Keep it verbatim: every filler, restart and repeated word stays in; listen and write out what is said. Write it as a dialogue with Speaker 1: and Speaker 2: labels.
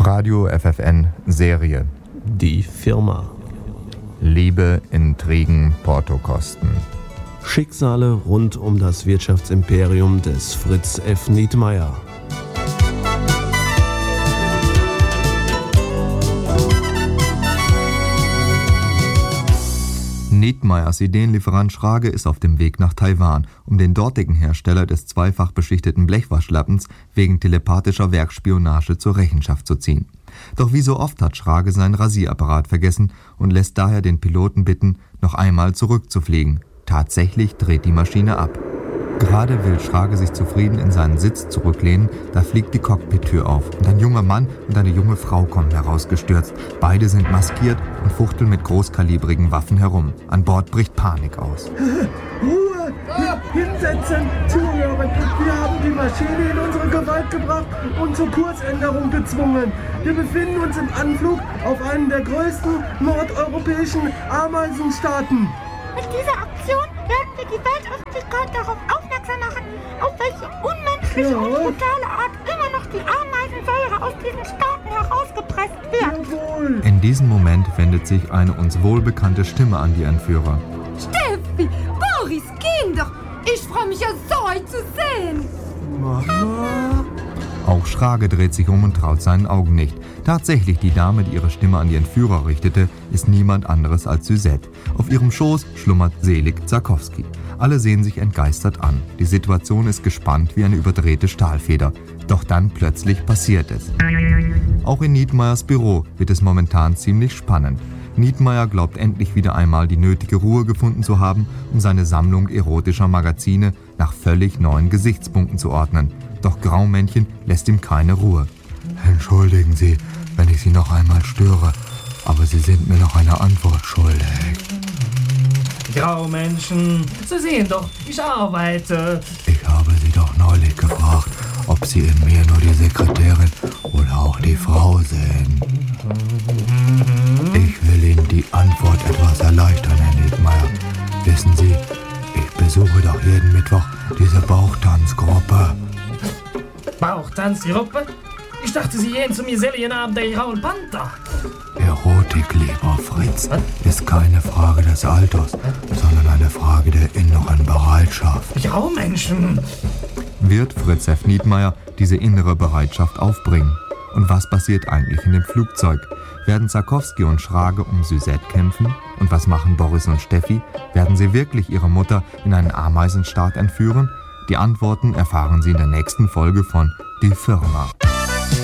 Speaker 1: Radio F F N Serie.
Speaker 2: Die Firma.
Speaker 1: Liebe, Intrigen, Portokosten.
Speaker 2: Schicksale rund um das Wirtschaftsimperium des Fritz F. Nietmeyer.
Speaker 1: Nietmeyers Ideenlieferant Schrage ist auf dem Weg nach Taiwan, um den dortigen Hersteller des zweifach beschichteten Blechwaschlappens wegen telepathischer Werkspionage zur Rechenschaft zu ziehen. Doch wie so oft hat Schrage seinen Rasierapparat vergessen und lässt daher den Piloten bitten, noch einmal zurückzufliegen. Tatsächlich dreht die Maschine ab. Gerade will Schrage sich zufrieden in seinen Sitz zurücklehnen, da fliegt die Cockpit-Tür auf und ein junger Mann und eine junge Frau kommen herausgestürzt. Beide sind maskiert und fuchteln mit großkalibrigen Waffen herum. An Bord bricht Panik aus.
Speaker 3: Ruhe! Hinsetzen! Zuhören! Wir haben die Maschine in unsere Gewalt gebracht und zur Kursänderung gezwungen. Wir befinden uns im Anflug auf einen der größten nordeuropäischen Ameisenstaaten.
Speaker 4: Mit dieser Aktion werden wir die Weltöffentlichkeit darauf aufmerksam machen, auf welche unmenschliche
Speaker 3: ja.
Speaker 4: und brutale Art immer noch die Ameisensäure aus diesen Staaten herausgepresst wird.
Speaker 3: Jawohl.
Speaker 1: In diesem Moment wendet sich eine uns wohlbekannte Stimme an die Entführer.
Speaker 5: Steffi, Boris, Kinder, ich freue mich ja so, euch zu sehen.
Speaker 3: Mama?
Speaker 1: Auch Schrage dreht sich um und traut seinen Augen nicht. Tatsächlich, die Dame, die ihre Stimme an die Entführer richtete, ist niemand anderes als Suzette. Auf ihrem Schoß schlummert selig Zarkowski. Alle sehen sich entgeistert an. Die Situation ist gespannt wie eine überdrehte Stahlfeder. Doch dann plötzlich passiert es. Auch in Nietmeyers Büro wird es momentan ziemlich spannend. Nietmeyer glaubt endlich wieder einmal die nötige Ruhe gefunden zu haben, um seine Sammlung erotischer Magazine nach völlig neuen Gesichtspunkten zu ordnen. Doch Graumännchen lässt ihm keine Ruhe. Entschuldigen Sie, wenn ich Sie noch einmal störe, aber Sie sind mir noch eine Antwort schuldig.
Speaker 6: Graumenschen, Sie sehen doch, ich arbeite.
Speaker 1: Ich habe Sie doch neulich gefragt, ob Sie in mir nur die Sekretärin oder auch die Frau sehen. Ich will Ihnen die Antwort etwas erleichtern, Herr Nietmeyer. Wissen Sie, ich besuche doch jeden Mittwoch diese Bauchtanzgruppe.
Speaker 6: Bauchtanzgruppe? Ich dachte, Sie gehen zu mir Serienabend der Raul Panther.
Speaker 1: Erotik, lieber Fritz, ist keine Frage des Alters, sondern eine Frage der inneren Bereitschaft.
Speaker 6: Graumenschen!
Speaker 1: Wird Fritz F. Nietmeyer diese innere Bereitschaft aufbringen? Und was passiert eigentlich in dem Flugzeug? Werden Zarkowski und Schrage um Suzette kämpfen? Und was machen Boris und Steffi? Werden sie wirklich ihre Mutter in einen Ameisenstaat entführen? Die Antworten erfahren Sie in der nächsten Folge von Die Firma.